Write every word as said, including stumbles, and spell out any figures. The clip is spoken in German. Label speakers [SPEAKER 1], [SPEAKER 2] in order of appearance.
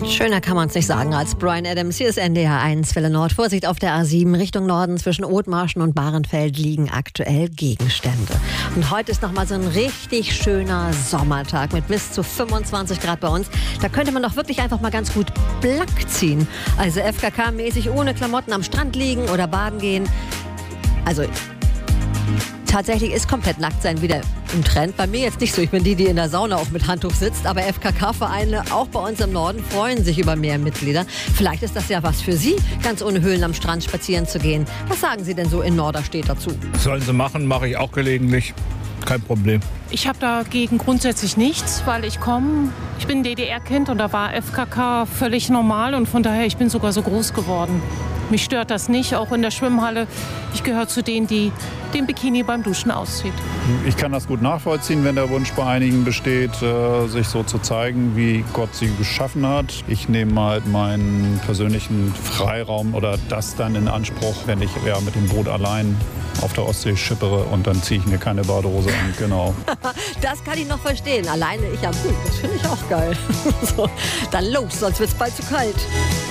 [SPEAKER 1] Schöner kann man es nicht sagen als Bryan Adams. Hier ist N D R eins Welle Nord. Vorsicht auf der A sieben Richtung Norden zwischen Othmarschen und Bahrenfeld liegen aktuell Gegenstände. Und heute ist nochmal so ein richtig schöner Sommertag mit bis zu fünfundzwanzig Grad bei uns. Da könnte man doch wirklich einfach mal ganz gut blank ziehen. Also F K K-mäßig ohne Klamotten am Strand liegen oder baden gehen. Also tatsächlich ist komplett nackt sein wieder im Trend. Bei mir jetzt nicht so. Ich bin die, die in der Sauna auch mit Handtuch sitzt. Aber F K K-Vereine, auch bei uns im Norden, freuen sich über mehr Mitglieder. Vielleicht ist das ja was für Sie, ganz ohne Höhlen am Strand spazieren zu gehen. Was sagen Sie denn so in Norderstedt dazu?
[SPEAKER 2] Sollen Sie machen, mache ich auch gelegentlich. Kein Problem.
[SPEAKER 3] Ich habe dagegen grundsätzlich nichts, weil ich komme, ich bin D D R-Kind und da war F K K völlig normal und von daher, ich bin sogar so groß geworden. Mich stört das nicht, auch in der Schwimmhalle. Ich gehöre zu denen, die den Bikini beim Duschen auszieht.
[SPEAKER 4] Ich kann das gut nachvollziehen, wenn der Wunsch bei einigen besteht, sich so zu zeigen, wie Gott sie geschaffen hat. Ich nehme halt meinen persönlichen Freiraum oder das dann in Anspruch, wenn ich ja, mit dem Boot allein auf der Ostsee schippere und dann ziehe ich mir keine Badehose an. Genau.
[SPEAKER 1] Das kann ich noch verstehen. Alleine ich am Pool, das finde ich auch geil. So, dann los, sonst wird es bald zu kalt.